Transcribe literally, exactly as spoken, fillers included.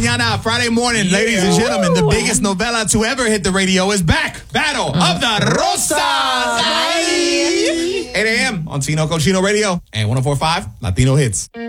mañana, Friday morning, yeah. Ladies and gentlemen, the biggest novela to ever hit the radio is back. Battle of the Rosas. eight a.m. on Tino Cochino Radio and one oh four point five Latino Hits.